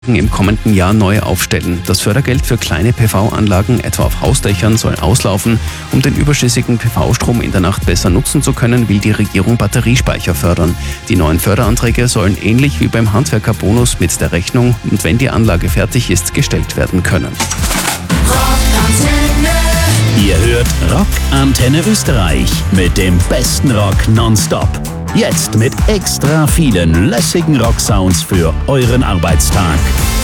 im kommenden Jahr neu aufstellen. Das Fördergeld für kleine PV-Anlagen, etwa auf Hausdächern, soll auslaufen. Um den überschüssigen PV-Strom in der Nacht besser nutzen zu können, will die Regierung Batteriespeicher fördern. Die neuen Förderanträge sollen ähnlich wie beim Handwerkerbonus mit der Rechnung und wenn die Anlage fertig ist, gestellt werden können. Ihr hört Rock Antenne Österreich mit dem besten Rock nonstop. Jetzt mit extra vielen lässigen Rocksounds für euren Arbeitstag.